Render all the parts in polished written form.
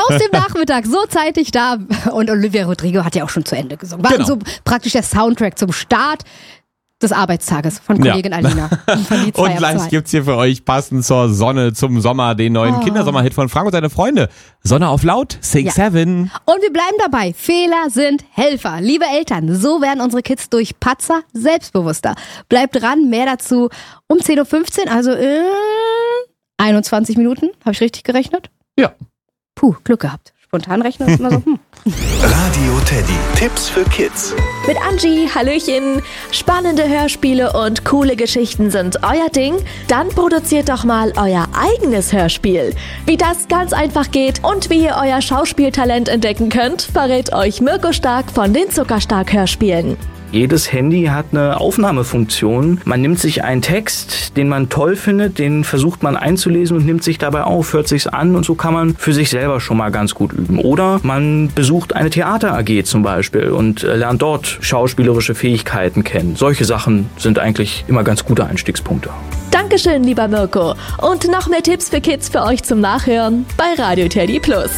aus dem Nachmittag so zeitig da. Und Olivia Rodrigo hat ja auch schon zu Ende gesungen. War so praktisch der Soundtrack zum Start des Arbeitstages von Kollegin Alina. Und gleich gibt's hier für euch passend zur Sonne, zum Sommer, den neuen Kindersommerhit von Frank und seine Freunde. Sonne auf laut, Sing 7. Und wir bleiben dabei. Fehler sind Helfer. Liebe Eltern, so werden unsere Kids durch Patzer selbstbewusster. Bleibt dran, mehr dazu um 10.15 Uhr, also in 21 Minuten. Habe ich richtig gerechnet? Ja. Puh, Glück gehabt. Spontan rechnen ist immer so, Radio Teddy, Tipps für Kids. Mit Angie, Hallöchen. Spannende Hörspiele und coole Geschichten sind euer Ding? Dann produziert doch mal euer eigenes Hörspiel. Wie das ganz einfach geht und wie ihr euer Schauspieltalent entdecken könnt, verrät euch Mirko Stark von den Zuckerstark-Hörspielen. Jedes Handy hat eine Aufnahmefunktion. Man nimmt sich einen Text, den man toll findet, den versucht man einzulesen und nimmt sich dabei auf, hört sich's an und so kann man für sich selber schon mal ganz gut üben. Oder man besucht eine Theater-AG zum Beispiel und lernt dort schauspielerische Fähigkeiten kennen. Solche Sachen sind eigentlich immer ganz gute Einstiegspunkte. Dankeschön, lieber Mirko. Und noch mehr Tipps für Kids für euch zum Nachhören bei Radio Teddy Plus.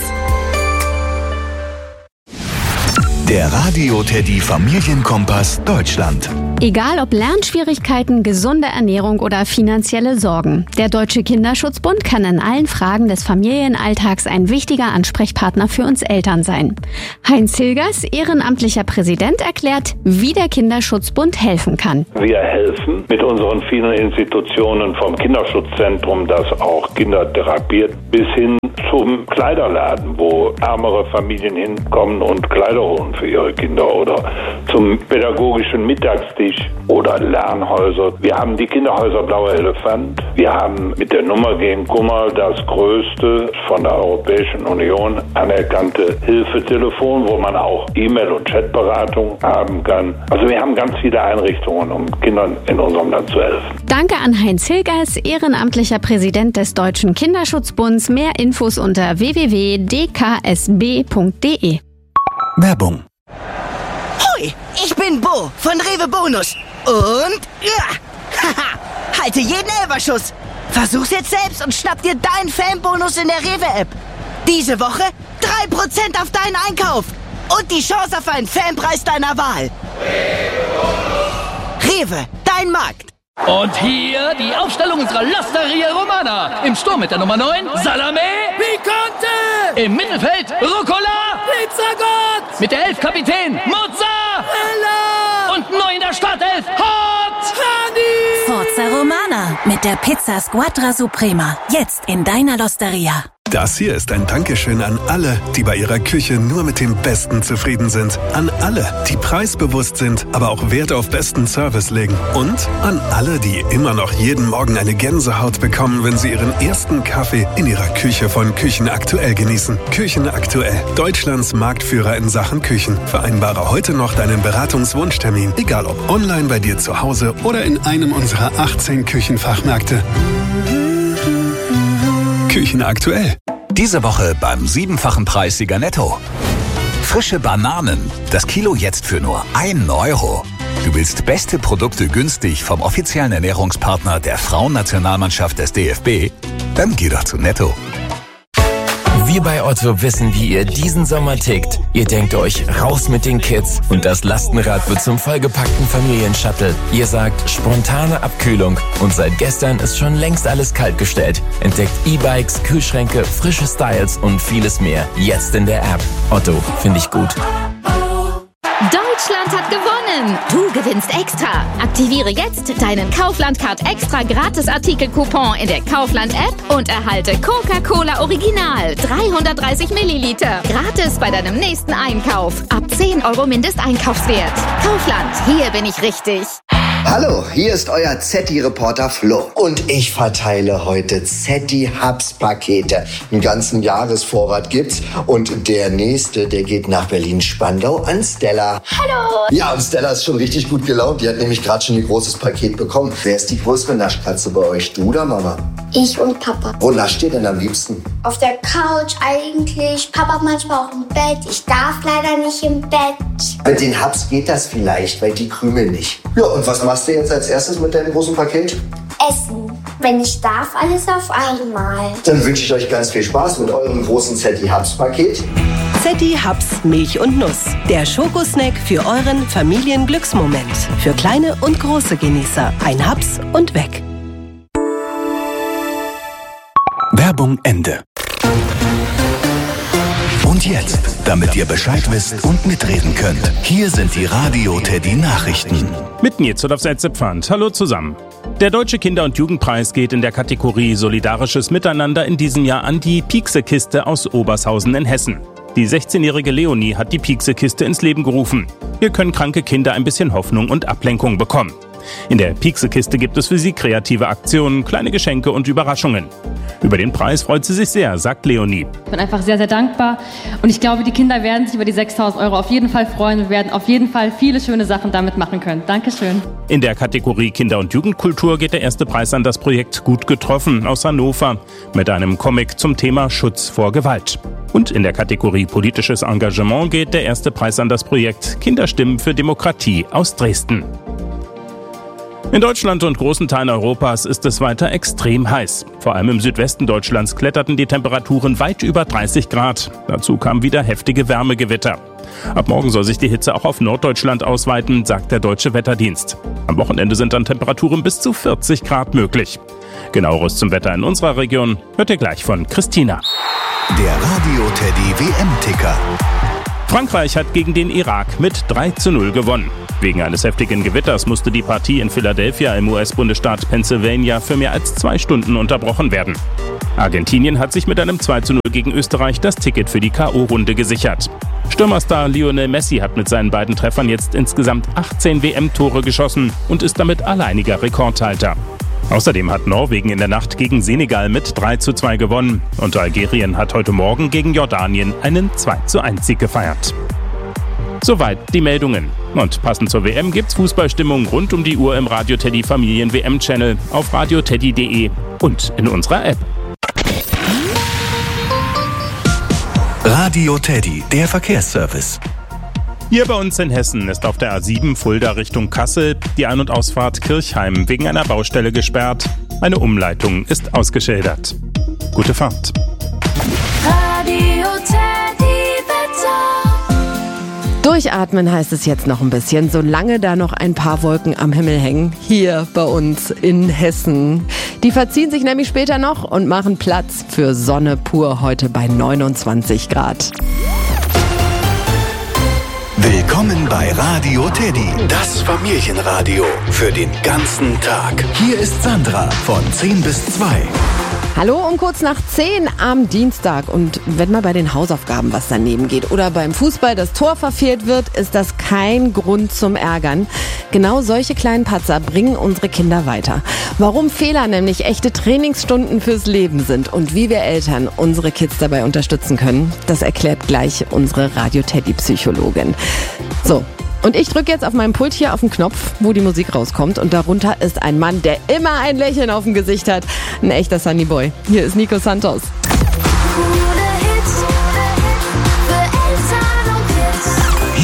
Der Radio Teddy Familienkompass Deutschland. Egal ob Lernschwierigkeiten, gesunde Ernährung oder finanzielle Sorgen. Der Deutsche Kinderschutzbund kann in allen Fragen des Familienalltags ein wichtiger Ansprechpartner für uns Eltern sein. Heinz Hilgers, ehrenamtlicher Präsident, erklärt, wie der Kinderschutzbund helfen kann. Wir helfen mit unseren vielen Institutionen vom Kinderschutzzentrum, das auch Kinder therapiert, bis hin zum Kleiderladen, wo ärmere Familien hinkommen und Kleider holen für ihre Kinder, oder zum pädagogischen Mittagstisch oder Lernhäuser. Wir haben die Kinderhäuser Blauer Elefant. Wir haben mit der Nummer gegen Kummer das größte von der Europäischen Union anerkannte Hilfetelefon, wo man auch E-Mail- und Chatberatung haben kann. Also wir haben ganz viele Einrichtungen, um Kindern in unserem Land zu helfen. Danke an Heinz Hilgers, ehrenamtlicher Präsident des Deutschen Kinderschutzbunds. Mehr Infos unter www.dksb.de. Werbung. Hoi, ich bin Bo von Rewe Bonus. Und haha, halte jeden Elferschuss. Versuch's jetzt selbst und schnapp dir deinen Fanbonus in der Rewe-App. Diese Woche 3% auf deinen Einkauf. Und die Chance auf einen Fanpreis deiner Wahl. Rewe, dein Markt. Und hier die Aufstellung unserer L'Osteria Romana. Im Sturm mit der Nummer 9, Salame Picante. Im Mittelfeld, Rucola Pizzagott. Mit der 11 Kapitän, Mozzarella. Und neu in der Startelf, Hot Honey. Forza Romana mit der Pizza Squadra Suprema. Jetzt in deiner L'Osteria. Das hier ist ein Dankeschön an alle, die bei ihrer Küche nur mit dem Besten zufrieden sind. An alle, die preisbewusst sind, aber auch Wert auf besten Service legen. Und an alle, die immer noch jeden Morgen eine Gänsehaut bekommen, wenn sie ihren ersten Kaffee in ihrer Küche von Küchen Aktuell genießen. Küchen Aktuell, Deutschlands Marktführer in Sachen Küchen. Vereinbare heute noch deinen Beratungswunschtermin, egal ob online bei dir zu Hause oder in einem unserer 18 Küchenfachmärkte. Küchen Aktuell. Diese Woche beim 7-fachen Preissieger Netto. Frische Bananen. Das Kilo jetzt für nur 1 Euro. Du willst beste Produkte günstig vom offiziellen Ernährungspartner der Frauennationalmannschaft des DFB? Dann geh doch zu Netto. Wir bei Otto wissen, wie ihr diesen Sommer tickt. Ihr denkt euch, raus mit den Kids und das Lastenrad wird zum vollgepackten Familienshuttle. Ihr sagt, spontane Abkühlung und seit gestern ist schon längst alles kaltgestellt. Entdeckt E-Bikes, Kühlschränke, frische Styles und vieles mehr. Jetzt in der App. Otto, finde ich gut. Deutschland hat gewonnen! Du gewinnst extra! Aktiviere jetzt deinen Kaufland-Card extra Gratis-Artikel-Coupon in der Kaufland-App und erhalte Coca-Cola Original 330 Milliliter. Gratis bei deinem nächsten Einkauf. Ab 10 Euro Mindesteinkaufswert. Kaufland, hier bin ich richtig. Hallo, hier ist euer Zetti-Reporter Flo. Und ich verteile heute Zetti-Hubs-Pakete. Einen ganzen Jahresvorrat gibt's. Und der nächste, der geht nach Berlin-Spandau an Stella. Hallo! Ja, und Stella ist schon richtig gut gelaunt. Die hat nämlich gerade schon ihr großes Paket bekommen. Wer ist die größere Naschkatze bei euch? Du oder Mama? Ich und Papa. Wo nascht ihr denn am liebsten? Auf der Couch eigentlich. Papa manchmal auch im Bett. Ich darf leider nicht im Bett. Mit den Hubs geht das vielleicht, weil die krümeln nicht. Ja, und was machst du jetzt als erstes mit deinem großen Paket? Essen. Wenn ich darf, alles auf einmal. Dann wünsche ich euch ganz viel Spaß mit eurem großen Zetti Hubs Paket. Zetti Hubs Milch und Nuss. Der Schokosnack für euren Familienglücksmoment. Für kleine und große Genießer. Ein Hubs und weg. Werbung Ende. Und jetzt, damit ihr Bescheid wisst und mitreden könnt, hier sind die Radio Teddy Nachrichten. Mit Nils auf Setzepfand. Hallo zusammen. Der Deutsche Kinder- und Jugendpreis geht in der Kategorie Solidarisches Miteinander in diesem Jahr an die Piekse-Kiste aus Obershausen in Hessen. Die 16-jährige Leonie hat die Piekse-Kiste ins Leben gerufen. Hier können kranke Kinder ein bisschen Hoffnung und Ablenkung bekommen. In der Piekse-Kiste gibt es für sie kreative Aktionen, kleine Geschenke und Überraschungen. Über den Preis freut sie sich sehr, sagt Leonie. Ich bin einfach sehr, sehr dankbar und ich glaube, die Kinder werden sich über die 6.000 € auf jeden Fall freuen und werden auf jeden Fall viele schöne Sachen damit machen können. Dankeschön. In der Kategorie Kinder- und Jugendkultur geht der erste Preis an das Projekt Gut getroffen aus Hannover mit einem Comic zum Thema Schutz vor Gewalt. Und in der Kategorie Politisches Engagement geht der erste Preis an das Projekt Kinderstimmen für Demokratie aus Dresden. In Deutschland und großen Teilen Europas ist es weiter extrem heiß. Vor allem im Südwesten Deutschlands kletterten die Temperaturen weit über 30 Grad. Dazu kamen wieder heftige Wärmegewitter. Ab morgen soll sich die Hitze auch auf Norddeutschland ausweiten, sagt der Deutsche Wetterdienst. Am Wochenende sind dann Temperaturen bis zu 40 Grad möglich. Genaueres zum Wetter in unserer Region hört ihr gleich von Christina. Der Radio Teddy WM-Ticker. Frankreich hat gegen den Irak mit 3:0 gewonnen. Wegen eines heftigen Gewitters musste die Partie in Philadelphia im US-Bundesstaat Pennsylvania für mehr als 2 Stunden unterbrochen werden. Argentinien hat sich mit einem 2:0 gegen Österreich das Ticket für die K.O.-Runde gesichert. Stürmerstar Lionel Messi hat mit seinen beiden Treffern jetzt insgesamt 18 WM-Tore geschossen und ist damit alleiniger Rekordhalter. Außerdem hat Norwegen in der Nacht gegen Senegal mit 3:2 gewonnen und Algerien hat heute Morgen gegen Jordanien einen 2:1 gefeiert. Soweit die Meldungen. Und passend zur WM gibt's Fußballstimmung rund um die Uhr im Radio Teddy Familien WM-Channel auf radioteddy.de und in unserer App. Radio Teddy, der Verkehrsservice. Hier bei uns in Hessen ist auf der A7 Fulda Richtung Kassel die Ein- und Ausfahrt Kirchheim wegen einer Baustelle gesperrt. Eine Umleitung ist ausgeschildert. Gute Fahrt. Radio Teddy Wetter. Durchatmen heißt es jetzt noch ein bisschen, solange da noch ein paar Wolken am Himmel hängen, hier bei uns in Hessen. Die verziehen sich nämlich später noch und machen Platz für Sonne pur heute bei 29 Grad. Willkommen bei Radio Teddy, das Familienradio für den ganzen Tag. Hier ist Sandra von 10 bis 2. Hallo um kurz nach 10 am Dienstag. Und wenn mal bei den Hausaufgaben was daneben geht oder beim Fußball das Tor verfehlt wird, ist das kein Grund zum Ärgern. Genau solche kleinen Patzer bringen unsere Kinder weiter. Warum Fehler nämlich echte Trainingsstunden fürs Leben sind und wie wir Eltern unsere Kids dabei unterstützen können, das erklärt gleich unsere Radio-Teddy-Psychologin. So. Und ich drücke jetzt auf meinem Pult hier auf den Knopf, wo die Musik rauskommt. Und darunter ist ein Mann, der immer ein Lächeln auf dem Gesicht hat. Ein echter Sunny Boy. Hier ist Nico Santos.